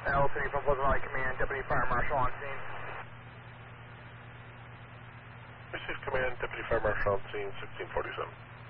L3 from Pleasant Valley Command, Deputy Fire Marshal on scene. Receive command, Deputy Fire Marshal on scene, 1647.